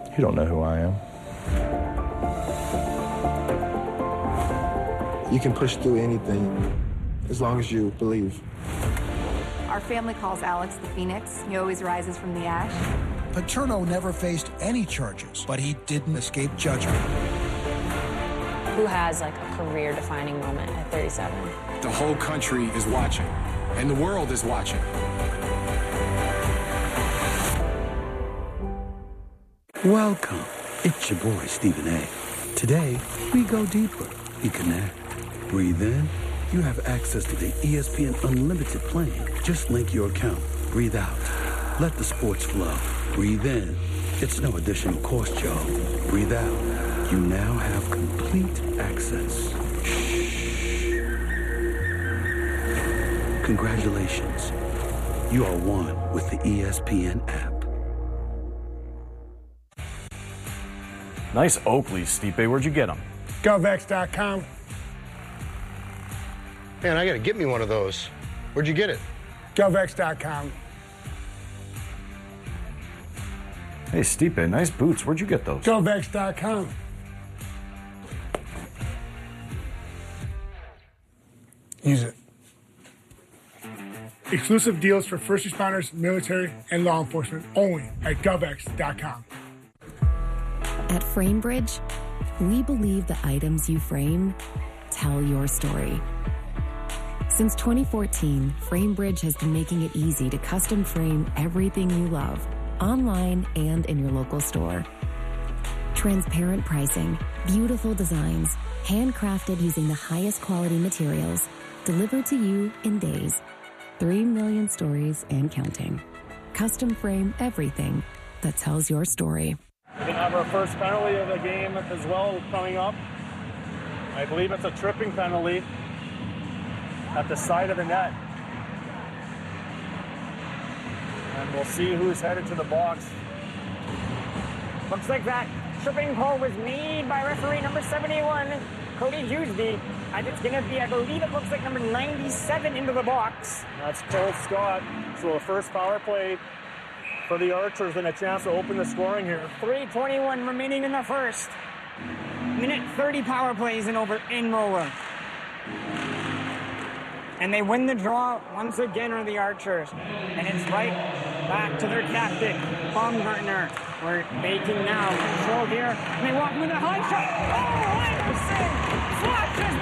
You don't know who I am. You can push through anything as long as you believe. Our family calls Alex the Phoenix. He always rises from the ash. Paterno never faced any charges, but he didn't escape judgment. Who has like a career-defining moment at 37? The whole country is watching, and the world is watching. Welcome. It's your boy, Stephen A. Today, we go deeper. We connect. Breathe in. You have access to the ESPN Unlimited plan. Just link your account. Breathe out. Let the sports flow. Breathe in. It's no additional cost, y'all. Breathe out. You now have complete access. Shh. Congratulations. You are one with the ESPN app. Nice Oakleys, Stipe. Where'd you get them? GovX.com. Man, I gotta get me one of those. Where'd you get it? GovX.com. Hey, Stipe, nice boots. Where'd you get those? GovX.com. Use it. Exclusive deals for first responders, military, and law enforcement only at GovX.com. At FrameBridge, we believe the items you frame tell your story. Since 2014, FrameBridge has been making it easy to custom frame everything you love, online and in your local store. Transparent pricing, beautiful designs, handcrafted using the highest quality materials, delivered to you in days. 3 million stories and counting. Custom frame everything that tells your story. We're going to have our first penalty of the game as well coming up. I believe it's a tripping penalty at the side of the net. And we'll see who's headed to the box. Looks like that tripping call was made by referee number 71, Cody Huseby. And it's going to be, I believe it looks like number 97 into the box. That's Cole Scott. So the first power play for the Archers and a chance to open the scoring here. 3:21 remaining in the first. Minute 30 power plays in Mola. And they win the draw once again are the Archers. And it's right back to their captain, Baumgartner. We're making now control here. And they walk with a high shot. Oh, Anderson!